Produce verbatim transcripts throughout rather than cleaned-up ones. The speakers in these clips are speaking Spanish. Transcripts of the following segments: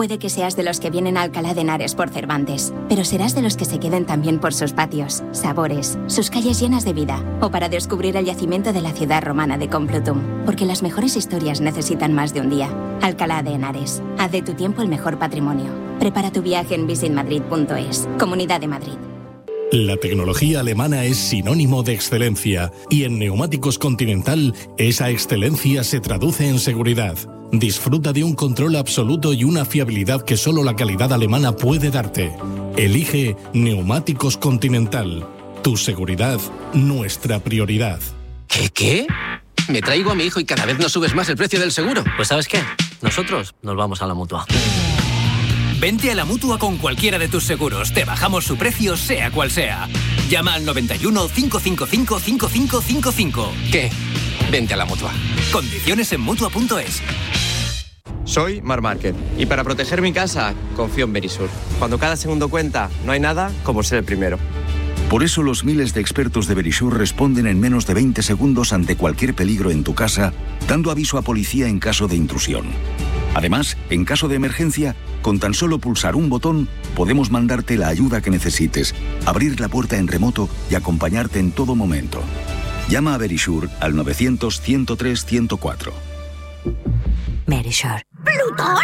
Puede que seas de los que vienen a Alcalá de Henares por Cervantes, pero serás de los que se queden también por sus patios, sabores, sus calles llenas de vida, o para descubrir el yacimiento de la ciudad romana de Complutum, porque las mejores historias necesitan más de un día. Alcalá de Henares, haz de tu tiempo el mejor patrimonio. Prepara tu viaje en visit madrid punto es. Comunidad de Madrid. La tecnología alemana es sinónimo de excelencia y en Neumáticos Continental esa excelencia se traduce en seguridad. Disfruta de un control absoluto y una fiabilidad que solo la calidad alemana puede darte. Elige Neumáticos Continental. Tu seguridad, nuestra prioridad. ¿Qué qué? Me traigo a mi hijo y cada vez nos subes más el precio del seguro. Pues ¿sabes qué? Nosotros nos vamos a la Mutua. Vente a la Mutua con cualquiera de tus seguros. Te bajamos su precio, sea cual sea. Llama al noventa y uno, cinco cinco cinco, cinco cinco cinco cinco. ¿Qué? Vente a la Mutua. Condiciones en Mutua punto es. Soy Mar Márquez y para proteger mi casa confío en Verisur. Cuando cada segundo cuenta, no hay nada como ser el primero. Por eso los miles de expertos de Verisur responden en menos de veinte segundos ante cualquier peligro en tu casa, dando aviso a policía en caso de intrusión. Además, en caso de emergencia, con tan solo pulsar un botón, podemos mandarte la ayuda que necesites, abrir la puerta en remoto y acompañarte en todo momento. Llama a Verisur al novecientos, ciento tres, ciento cuatro. Verisur. ¿Plutón?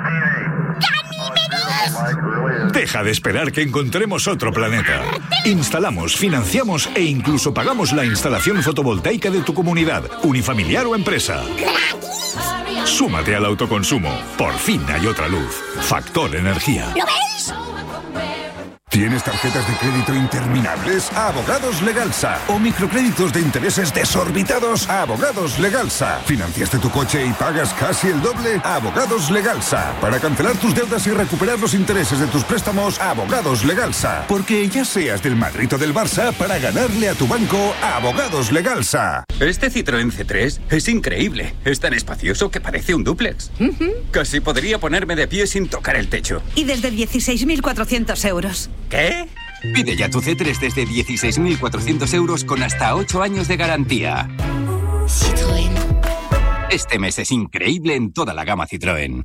¡Ganímedes! Deja de esperar que encontremos otro planeta. Instalamos, financiamos e incluso pagamos la instalación fotovoltaica de tu comunidad, unifamiliar o empresa. Súmate al autoconsumo. Por fin hay otra luz. Factor Energía. ¿Lo veis? ¿Tienes tarjetas de crédito interminables? Abogados Legalsa. ¿O microcréditos de intereses desorbitados? Abogados Legalsa. ¿Financiaste tu coche y pagas casi el doble? Abogados Legalsa. Para cancelar tus deudas y recuperar los intereses de tus préstamos, Abogados Legalsa. Porque ya seas del Madrid o del Barça, para ganarle a tu banco, Abogados Legalsa. Este Citroën C tres es increíble. Es tan espacioso que parece un dúplex. Uh-huh. Casi podría ponerme de pie sin tocar el techo. Y desde dieciséis mil cuatrocientos euros. ¿Qué? Pide ya tu C tres desde dieciséis mil cuatrocientos euros con hasta ocho años de garantía. Citroën. Este mes es increíble en toda la gama Citroën.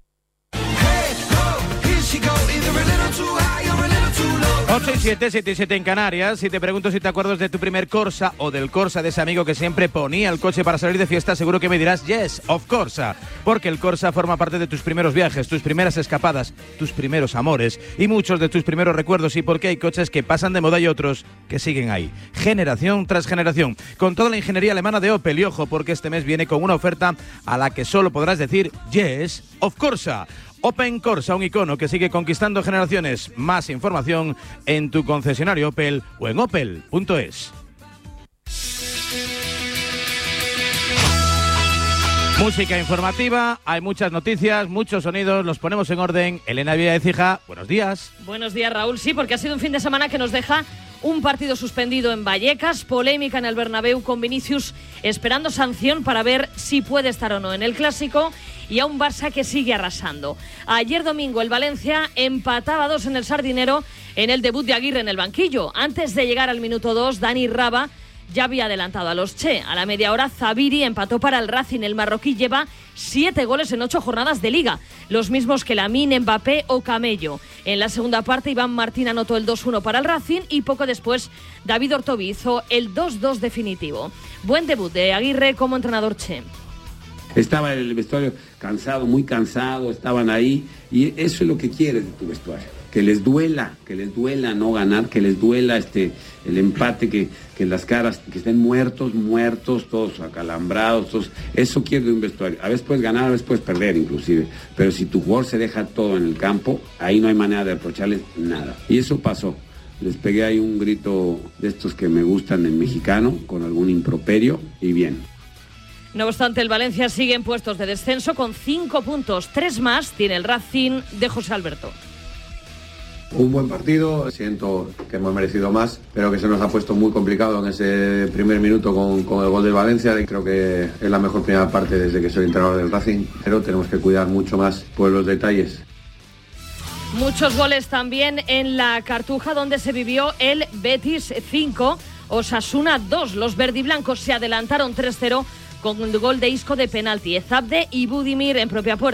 ocho y siete, siete y siete en Canarias. Si te pregunto si te acuerdas de tu primer Corsa o del Corsa de ese amigo que siempre ponía el coche para salir de fiesta, seguro que me dirás yes, of Corsa. Porque el Corsa forma parte de tus primeros viajes, tus primeras escapadas, tus primeros amores y muchos de tus primeros recuerdos. Y porque hay coches que pasan de moda y otros que siguen ahí, generación tras generación. Con toda la ingeniería alemana de Opel. Y ojo, porque este mes viene con una oferta a la que solo podrás decir yes, of Corsa. Open Corsa, un icono que sigue conquistando generaciones. Más información en tu concesionario Opel o en opel punto es. Música informativa, hay muchas noticias, muchos sonidos, los ponemos en orden. Elena Villa de Cija, buenos días. Buenos días, Raúl. Sí, porque ha sido un fin de semana que nos deja un partido suspendido en Vallecas, polémica en el Bernabéu con Vinicius esperando sanción para ver si puede estar o no en el Clásico, y a un Barça que sigue arrasando. Ayer domingo el Valencia empataba dos en el Sardinero en el debut de Aguirre en el banquillo. Antes de llegar al minuto dos, Dani Raba ya había adelantado a los Che. A la media hora, Zabiri empató para el Racing. El marroquí lleva siete goles en ocho jornadas de Liga, los mismos que Lamine, Mbappé o Camello. En la segunda parte, Iván Martín anotó el dos uno para el Racing y poco después, David Ortovi hizo el dos dos definitivo. Buen debut de Aguirre como entrenador Che. Estaba el vestuario cansado, muy cansado, estaban ahí, y eso es lo que quieres de tu vestuario, que les duela, que les duela no ganar, que les duela este el empate, que, que las caras, que estén muertos, muertos, todos acalambrados, todos, eso quiere de un vestuario. A veces puedes ganar, a veces puedes perder inclusive, pero si tu jugador se deja todo en el campo, ahí no hay manera de reprocharles nada. Y eso pasó. Les pegué ahí un grito de estos que me gustan en mexicano, con algún improperio, y bien. No obstante, el Valencia sigue en puestos de descenso con cinco puntos, tres más tiene el Racing de José Alberto. Un buen partido, siento que hemos merecido más, pero que se nos ha puesto muy complicado en ese primer minuto con, con el gol del Valencia. Creo que es la mejor primera parte desde que soy entrenador del Racing, pero tenemos que cuidar mucho más por los detalles. Muchos goles también en la Cartuja, donde se vivió el Betis cinco, Osasuna dos. Los verdiblancos se adelantaron tres cero con el gol de Isco de penalti, Ezabde y Budimir en propia puerta.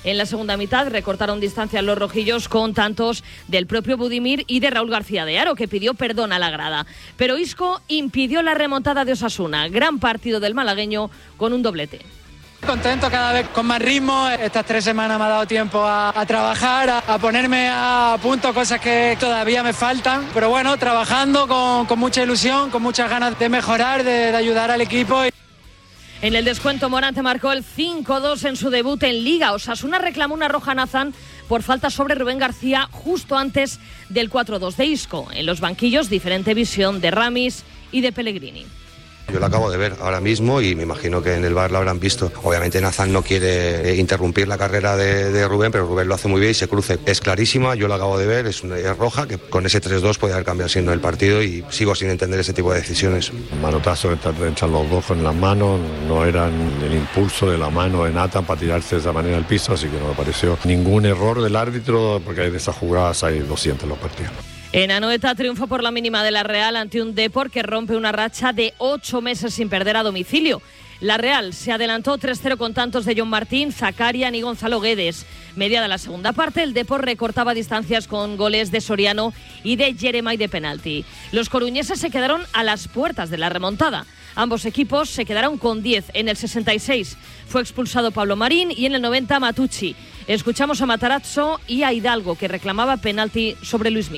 En la segunda mitad recortaron distancia los rojillos con tantos del propio Budimir y de Raúl García de Haro, que pidió perdón a la grada. Pero Isco impidió la remontada de Osasuna. Gran partido del malagueño con un doblete. Contento, cada vez con más ritmo. Estas tres semanas me ha dado tiempo a, a trabajar, a, a ponerme a punto cosas que todavía me faltan. Pero bueno, trabajando con, con mucha ilusión, con muchas ganas de mejorar, de, de ayudar al equipo. En el descuento, Morante marcó el cinco dos en su debut en Liga. Osasuna reclamó una roja a Nazan por falta sobre Rubén García justo antes del cuatro dos de Isco. En los banquillos, diferente visión de Ramis y de Pellegrini. Yo lo acabo de ver ahora mismo y me imagino que en el V A R lo habrán visto. Obviamente Nazan no quiere interrumpir la carrera de, de Rubén, pero Rubén lo hace muy bien y se cruce. Es clarísima, yo lo acabo de ver, es una es roja, que con ese tres dos puede haber cambiado siendo el partido y sigo sin entender ese tipo de decisiones. Manotazo que echan los dos con las manos, no eran el impulso de la mano de Nathan para tirarse de esa manera al piso, así que no me pareció ningún error del árbitro, porque hay de esas jugadas hay doscientos en los partidos. En Anoeta, triunfo por la mínima de la Real ante un Depor que rompe una racha de ocho meses sin perder a domicilio. La Real se adelantó tres cero con tantos de John Martín, Zakarian y Gonzalo Guedes. Mediada la segunda parte, el Depor recortaba distancias con goles de Soriano y de Jeremai de penalti. Los coruñeses se quedaron a las puertas de la remontada. Ambos equipos se quedaron con diez. En el sesenta y seis fue expulsado Pablo Marín y en el noventa Matucci. Escuchamos a Matarazzo y a Hidalgo, que reclamaba penalti sobre Luismi.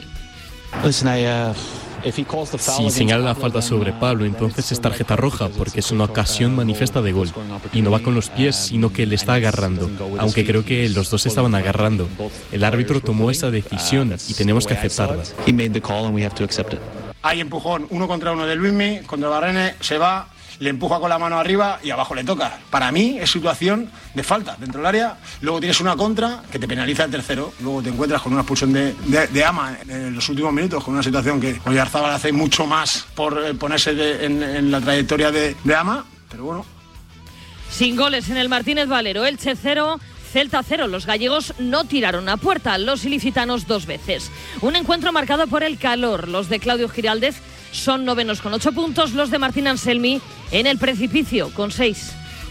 Si señala la falta sobre Pablo, entonces es tarjeta roja, porque es una ocasión manifiesta de gol. Y no va con los pies, sino que le está agarrando, aunque creo que los dos estaban agarrando. El árbitro tomó esa decisión y tenemos que aceptarla. Hay empujón uno contra uno de Luismi, contra Barrene, se va, le empuja con la mano arriba y abajo le toca. Para mí es situación de falta dentro del área. Luego tienes una contra que te penaliza el tercero. Luego te encuentras con una expulsión de, de, de Ama en los últimos minutos, con una situación que Oyarzábal hace mucho más por ponerse de, en, en la trayectoria de, de Ama. Pero bueno. Sin goles en el Martínez Valero, Elche cero, Celta cero. Los gallegos no tiraron a puerta, los ilicitanos dos veces. Un encuentro marcado por el calor. Los de Claudio Giraldez son novenos con ocho puntos, los de Martín Anselmi en el precipicio con seis.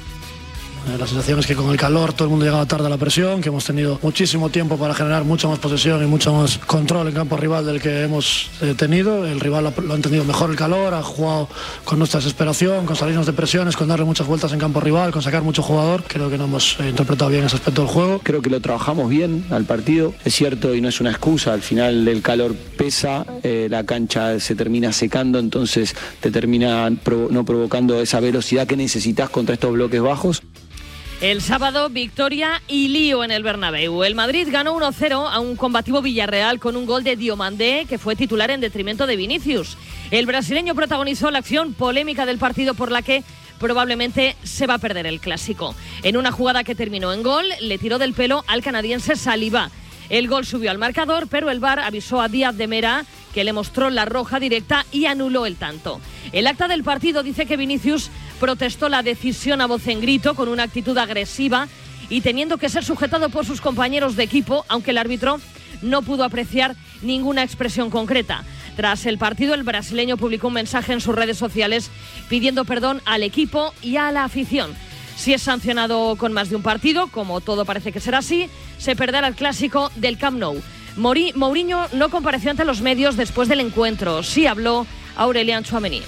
La sensación es que con el calor todo el mundo llegaba tarde a la presión, que hemos tenido muchísimo tiempo para generar mucha más posesión y mucho más control en campo rival del que hemos eh, tenido. El rival lo, lo ha entendido mejor el calor, ha jugado con nuestra desesperación, con salirnos de presiones, con darle muchas vueltas en campo rival, con sacar mucho jugador. Creo que no hemos eh, interpretado bien ese aspecto del juego. Creo que lo trabajamos bien al partido. Es cierto y no es una excusa, al final el calor pesa, eh, la cancha se termina secando, entonces te termina provo- no provocando esa velocidad que necesitas contra estos bloques bajos. El sábado, victoria y lío en el Bernabéu. El Madrid ganó uno cero a un combativo Villarreal con un gol de Diomandé, que fue titular en detrimento de Vinicius. El brasileño protagonizó la acción polémica del partido por la que probablemente se va a perder el clásico. En una jugada que terminó en gol, le tiró del pelo al canadiense Saliba. El gol subió al marcador, pero el V A R avisó a Díaz de Mera, que le mostró la roja directa y anuló el tanto. El acta del partido dice que Vinicius protestó la decisión a voz en grito con una actitud agresiva y teniendo que ser sujetado por sus compañeros de equipo, aunque el árbitro no pudo apreciar ninguna expresión concreta. Tras el partido, el brasileño publicó un mensaje en sus redes sociales pidiendo perdón al equipo y a la afición. Si es sancionado con más de un partido, como todo parece que será así, se perderá el clásico del Camp Nou. Mori, Mourinho no compareció ante los medios después del encuentro. Sí habló Aurelian Tchouaméni.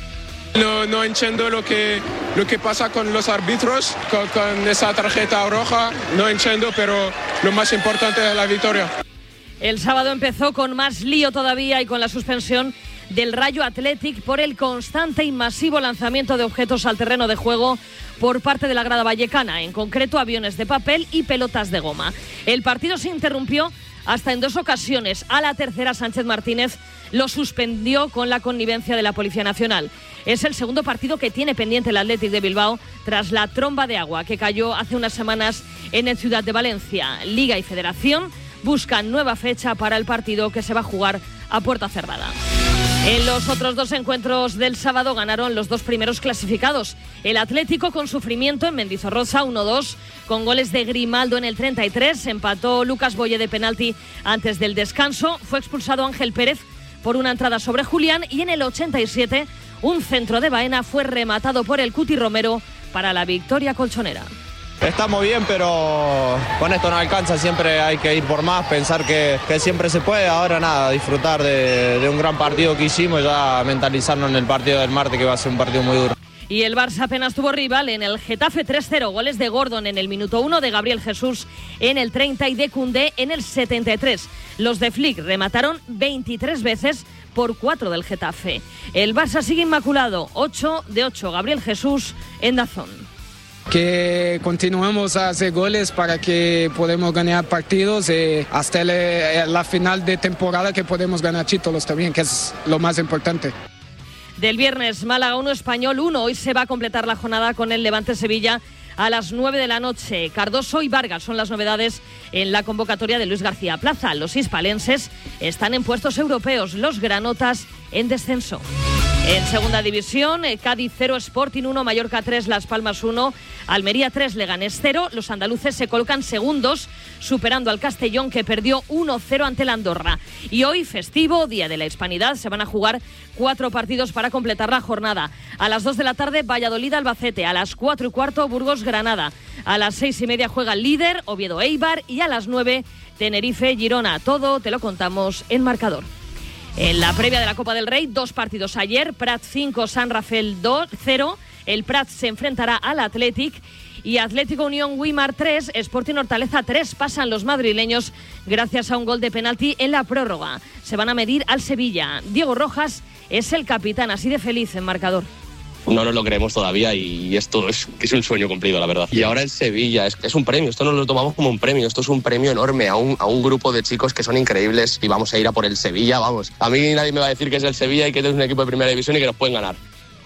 No, no entiendo lo que, lo que pasa con los árbitros, con, con esa tarjeta roja. No entiendo, pero lo más importante es la victoria. El sábado empezó con más lío todavía y con la suspensión del Rayo Athletic por el constante y masivo lanzamiento de objetos al terreno de juego por parte de la grada vallecana, en concreto aviones de papel y pelotas de goma. El partido se interrumpió hasta en dos ocasiones. A la tercera, Sánchez Martínez lo suspendió con la connivencia de la Policía Nacional. Es el segundo partido que tiene pendiente el Athletic de Bilbao tras la tromba de agua que cayó hace unas semanas en el Ciudad de Valencia. Liga y Federación buscan nueva fecha para el partido que se va a jugar a puerta cerrada. En los otros dos encuentros del sábado ganaron los dos primeros clasificados. El Atlético con sufrimiento en Mendizorroza uno dos, con goles de Grimaldo en el treinta y tres. Empató Lucas Boye de penalti antes del descanso. Fue expulsado Ángel Pérez por una entrada sobre Julián. Y en el ochenta y siete, un centro de Baena fue rematado por el Cuti Romero para la victoria colchonera. Estamos bien, pero con esto no alcanza, siempre hay que ir por más, pensar que, que siempre se puede. Ahora nada, disfrutar de, de un gran partido que hicimos, ya mentalizarnos en el partido del martes, que va a ser un partido muy duro. Y el Barça apenas tuvo rival en el Getafe tres cero, goles de Gordon en el minuto uno, de Gabriel Jesús en el treinta y de Koundé en el setenta y tres. Los de Flick remataron veintitrés veces por cuatro del Getafe. El Barça sigue inmaculado, ocho de ocho, Gabriel Jesús en Dazón. Que continuemos a hacer goles para que podamos ganar partidos eh, hasta el, la final de temporada, que podemos ganar títulos también, que es lo más importante. Del viernes, Málaga uno, Español uno. Hoy se va a completar la jornada con el Levante-Sevilla a las nueve de la noche. Cardoso y Vargas son las novedades en la convocatoria de Luis García Plaza. Los hispalenses están en puestos europeos, los granotas en descenso. En segunda división, Cádiz cero, Sporting uno, Mallorca tres, Las Palmas uno, Almería tres, Leganés cero. Los andaluces se colocan segundos, superando al Castellón, que perdió uno cero ante la Andorra. Y hoy, festivo, Día de la Hispanidad, se van a jugar cuatro partidos para completar la jornada. A las dos de la tarde, Valladolid-Albacete. A las cuatro y cuarto, Burgos-Granada. A las seis y media juega el líder, Oviedo-Eibar. Y a las nueve, Tenerife-Girona. Todo te lo contamos en Marcador. En la previa de la Copa del Rey, dos partidos ayer, Prat cinco, San Rafael cero. El Prat se enfrentará al Athletic y Atlético Unión Guimar tres, Sporting Hortaleza tres. Pasan los madrileños gracias a un gol de penalti en la prórroga. Se van a medir al Sevilla. Diego Rojas es el capitán, así de feliz en Marcador. No nos lo creemos todavía y esto es, es un sueño cumplido, la verdad. Y ahora el Sevilla, es, es un premio, esto no lo tomamos como un premio, esto es un premio enorme a un, a un grupo de chicos que son increíbles y vamos a ir a por el Sevilla, vamos. A mí nadie me va a decir que es el Sevilla y que es un equipo de primera división y que nos pueden ganar.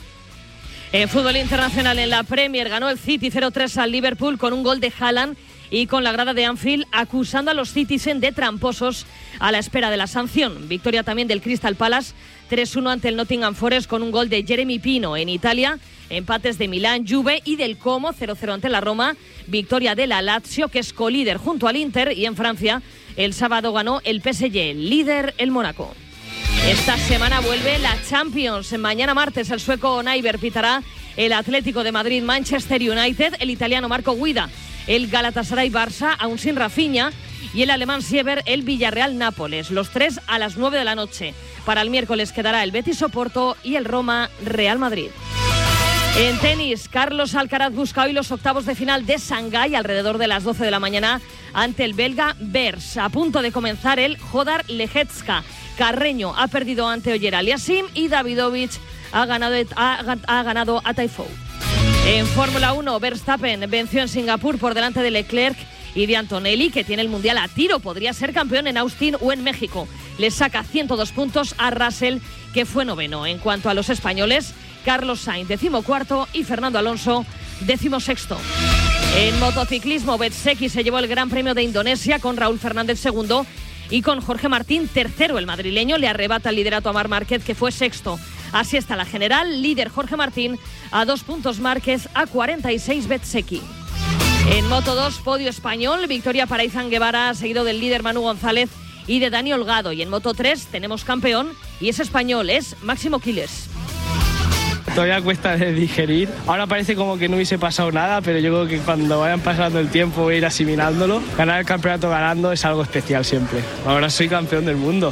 En fútbol internacional, en la Premier, ganó el City cero tres al Liverpool con un gol de Haaland y con la grada de Anfield acusando a los Citizen de tramposos a la espera de la sanción. Victoria también del Crystal Palace tres uno ante el Nottingham Forest con un gol de Jeremy Pino. En Italia, empates de Milán, Juve y del Como cero cero ante la Roma. Victoria de la Lazio, que es colíder junto al Inter. Y en Francia, el sábado ganó el P S G, líder el Mónaco. Esta semana vuelve la Champions. Mañana martes el sueco Nyberg pitará el Atlético de Madrid, Manchester United, el italiano Marco Guida, el Galatasaray Barça, aún sin Rafinha, y el alemán Sieber, el Villarreal Nápoles. Los tres a las nueve de la noche. Para el miércoles quedará el Betis Oporto y el Roma Real Madrid. En tenis, Carlos Alcaraz busca hoy los octavos de final de Shanghái alrededor de las doce de la mañana ante el belga Bers. A punto de comenzar el Jodar Lejetska. Carreño ha perdido ante Oyer Aliasim y Davidovich ha ganado, ha, ha ganado a Taifou. En Fórmula uno, Verstappen venció en Singapur por delante de Leclerc y de Antonelli, que tiene el Mundial a tiro. Podría ser campeón en Austin o en México. Le saca ciento dos puntos a Russell, que fue noveno. En cuanto a los españoles, Carlos Sainz, decimocuarto, y Fernando Alonso, decimosexto. En motociclismo, Bezzecchi se llevó el Gran Premio de Indonesia con Raúl Fernández segundo y con Jorge Martín tercero. El madrileño le arrebata el liderato a Marc Márquez, que fue sexto. Así está la general, líder Jorge Martín, a dos puntos Márquez, a cuarenta y seis Bezzecchi. En Moto dos, podio español, victoria para Izan Guevara, seguido del líder Manu González y de Dani Holgado. Y en Moto tres tenemos campeón y es español, es Máximo Quiles. Todavía cuesta de digerir. Ahora parece como que no hubiese pasado nada, pero yo creo que cuando vayan pasando el tiempo voy a ir asimilándolo. Ganar el campeonato ganando es algo especial siempre. Ahora soy campeón del mundo.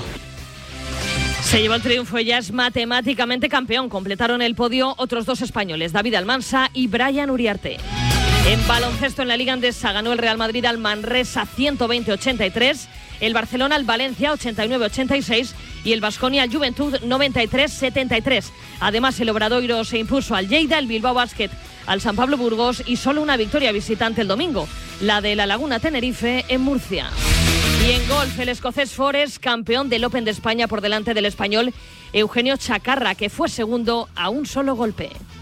Se llevó el triunfo y ya es matemáticamente campeón. Completaron el podio otros dos españoles, David Almansa y Brian Uriarte. En baloncesto, en la Liga Andesa, ganó el Real Madrid al Manresa ciento veinte a ochenta y tres, el Barcelona al Valencia ochenta y nueve a ochenta y seis y el Baskonia al Juventud noventa y tres a setenta y tres. Además, el Obradoiro se impuso al Lleida, el Bilbao Basket al San Pablo Burgos y solo una victoria visitante el domingo, la de la Laguna Tenerife en Murcia. Y en golf, el escocés Forest, campeón del Open de España por delante del español Eugenio Chacarra, que fue segundo a un solo golpe.